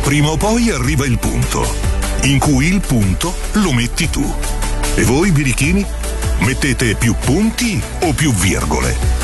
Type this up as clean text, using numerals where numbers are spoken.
Prima o poi arriva il punto, in cui il punto lo metti tu. E voi, birichini? Mettete più punti o più virgole?